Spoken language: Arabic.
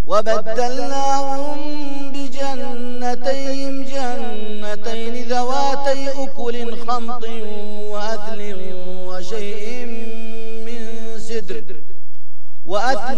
وبدلناهم بجنتين ذواتي أكل خمط وأثل وشيء من سدر